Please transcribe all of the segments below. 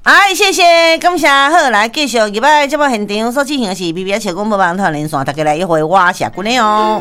谢谢，感谢，好，来继续入来节目现场所进行的是 BBS 小广播网台连线，大家来一回我是君的哦。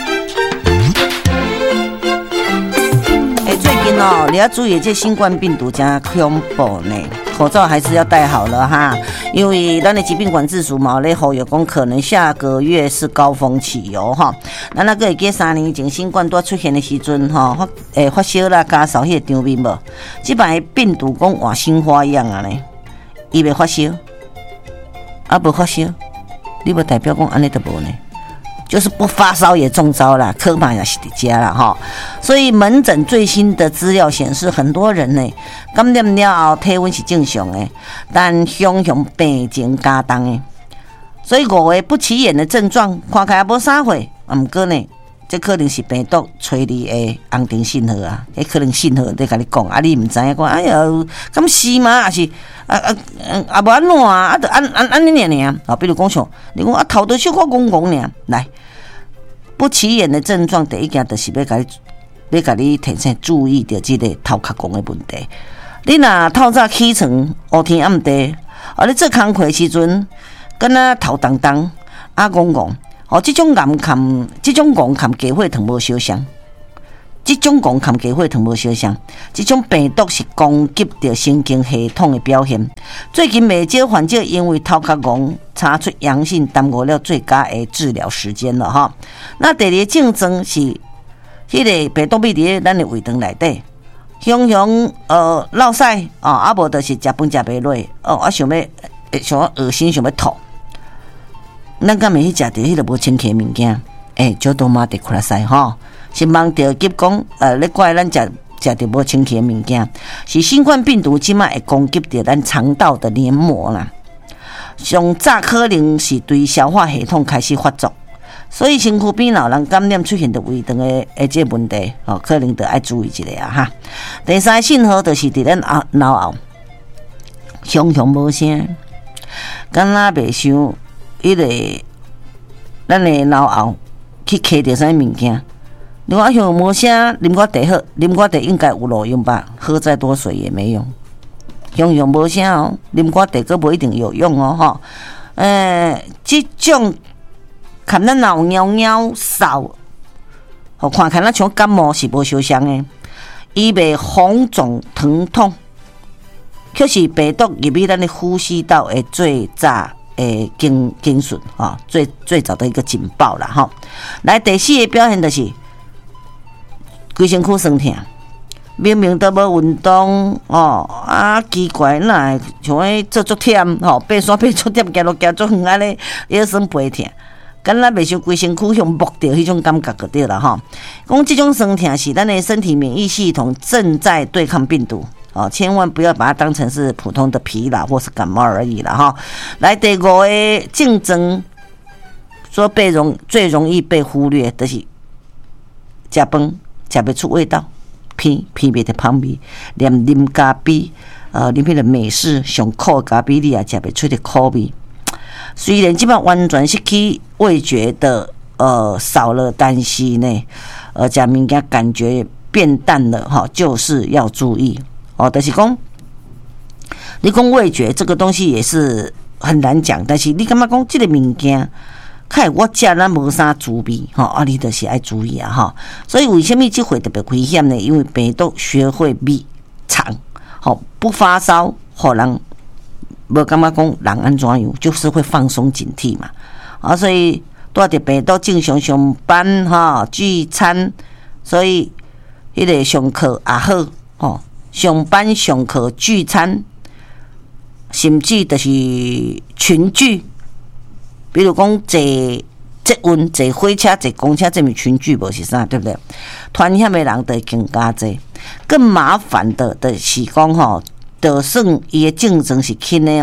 最近哦，你要注意这新冠病毒真恐怖呢，口罩还是要戴好了哈，因为咱的疾病管制署嘛咧呼吁讲，可能下个月是高峰期哦哈。咱那个会记3年前新冠多出现的时阵哈，发烧啦、加烧迄个场面无，这摆病毒讲换新花样啊呢，伊袂发烧，无发烧，你无代表讲安尼都无呢。就是不发烧也中招了，可怕也是在家了哈。所以门诊最新的资料显示，很多人呢感染了后体温是正常的，但常常病情加重的。所以5个不起眼的症状，看起来无啥货，不过呢，这可能是病毒催你的安定信号啊，迄可能信号在跟你讲，啊你唔知影讲，哎呀，咁是吗？还是无安怎啊？就安尼尔啊？比如讲像，你讲头都小可戆戆尔，来。不起眼的症状，第一件就是要甲你提醒注意到这个头壳讲的问题。你若透早起床，黑天暗地，你做工课时阵，敢若头重重，戆戆，这种硬坎，这种戆坎加血糖无相像，这种戆坎加血糖无相像，这种病毒是攻击到神经系统的表现。最近未少患者因为头壳戆查出阳性，耽误了最佳的治疗时间了哈。那第二个症状是，迄个病毒秘伫咱的胃肠内底，常常落屎无就是食饭食袂落想要恶心，想要吐。咱敢会去食着迄个无清气的物件？少多嘛得哭啦屎吼，是望着急讲咧怪咱食着无清气的物件，是新冠病毒即摆会攻击着咱肠道的黏膜啦。上早可能是对消化系统开始发作，所以身躯边老人感染出现的胃肠的这问题，可能就要注意一下啊哈。第三个信号就是伫咱脑后，常常无声，敢若袂想迄个咱的脑后去揢着啥物件。你讲像无声，啉寡茶好，啉寡茶应该有路用吧？喝再多水也没用。常常无声哦，啉寡茶佫无一定有用哦吼。这种看咱脑尿尿扫，看咱像感冒是无相像的，伊袂红肿疼痛，却是病毒入去咱的呼吸道的最早的警讯最早的一个警报啦吼。来第4个表现就是规身躯酸痛。明明都无运动奇怪，哪会像迄做足忝爬山爬足忝，行路行足远安尼，腰酸背痛，敢若袂像规身躯像木着迄种感觉就对了吼。讲这种酸痛是咱的身体免疫系统正在对抗病毒千万不要把它当成是普通的疲劳或是感冒而已啦哈。来第5个症状，说最容易被忽略，就是食饭食不出味道。偏袂得香味，连啉咖啡，啉迄个美式上苦咖啡，你也食袂出的苦味。虽然即摆完全失去味觉的少了，但是呢，食物件感觉变淡了哈，就是要注意就是讲，你讲味觉这个东西也是很难讲，但是你感觉讲这个物件？看我食咱无啥滋味你就是爱注意啊所以为什么这回特别危险呢？因为病毒学会秘藏不发烧，互人无感觉讲人安怎样，就是会放松警惕嘛所以带着病毒正常上班聚餐，所以迄个上课也好上班上课聚餐，甚至就是群聚。比如讲坐捷运、坐火车、坐公车，这么群聚无是啥，对不对？传染的人就更加多。更麻烦的是讲就算伊的症状是轻的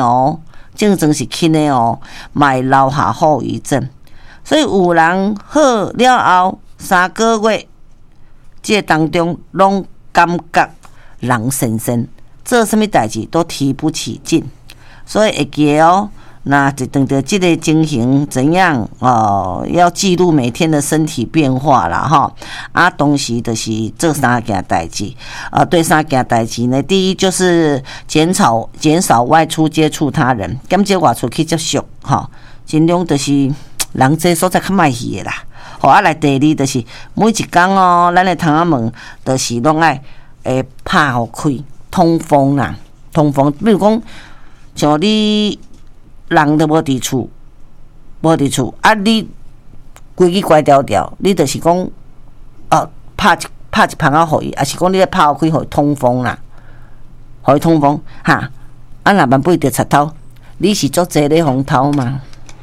卖留下后遗症。所以有人好了后3个月，这当中拢感觉人神神，做什么代志都提不起劲。所以会记那就等着这个情形怎样要记录每天的身体变化啦哈。啊，同时就是做三件代志对三件代志呢，第一就是减少外出接触他人，减少外出去接触哈，尽量就是人这所在较卖去的啦。好啊，来第二就是每一天咱的窗仔门就是拢爱拍互开通风啦，通风。比如讲，像你人都无伫厝，啊，你规矩乖条条，你就是讲拍一窗仔互伊，还是讲你咧拍互开互伊通风啦，互伊通风哈。啊，若万不着插头，你是足济咧风头嘛？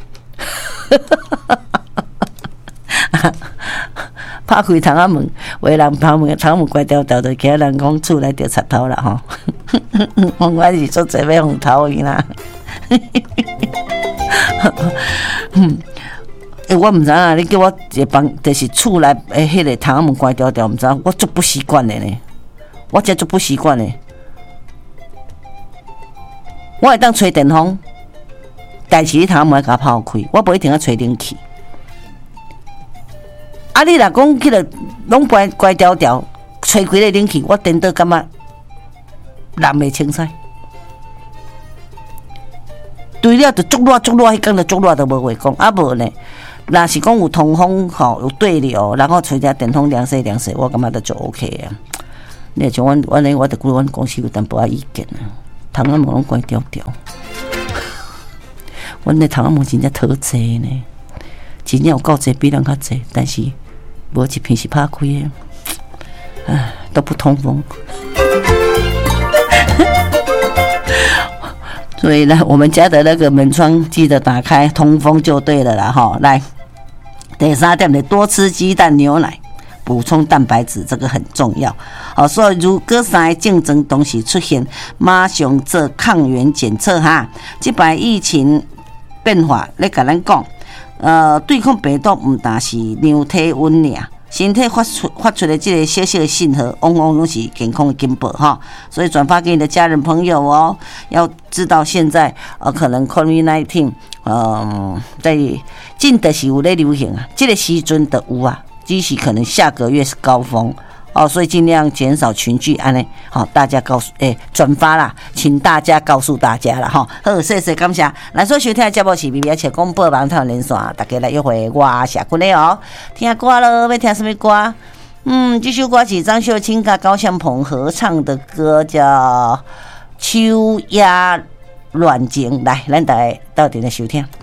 拍开窗仔门，为人窗仔门关条条，就惊人讲厝内着插头啦吼。我是做这要风头伊啦。我毋知影你叫我一帮，就是厝内迄个窗仔门关条条，毋知影我足不习惯的呢。我真足不习惯的。我会当吹电风，但是你窗仔门甲拍开，我不一定要吹冷气。啊！你若讲去了，拢乖条条，吹开个冷气，我颠倒感觉人袂清采。对了，就足热，迄天就足热，都无话讲。啊无呢，若是讲有通风吼，有对流，然后吹只电风凉洗，我感觉就 OK 啊。你像我就对阮公司有淡薄仔意见啊，窗仔门拢关条条。阮的窗仔门真正讨济呢，真正有够济，比人较济，但是。无一片是拍开的，都不通风。所以呢，我们家的那个门窗记得打开通风就对了啦哈。来，第三点，得多吃鸡蛋、牛奶，补充蛋白质，这个很重要。好，所以如果三个竞争东西出现，马上做抗原检测哈。这摆疫情变化，咧甲咱讲。对抗病毒唔但是量体温尔，身体发出的这个小小的信号，往往都是健康的警报哈。所以转发给你的家人朋友哦，要知道现在可能 COVID-19 在近的是有在流行啊，这个时阵的有啊，只是可能下个月是高峰。所以尽量减少群聚，安尼好，大家告诉转发啦，请大家告诉大家啦哈。好，谢谢感谢。来所收听的节目是BB且广播网台连线，大家来约会我下过来哦。听歌咯，要听什么歌？这首歌是张秀清跟高向鹏合唱的歌，叫《秋鸦乱情》。来，咱大家到底来收听。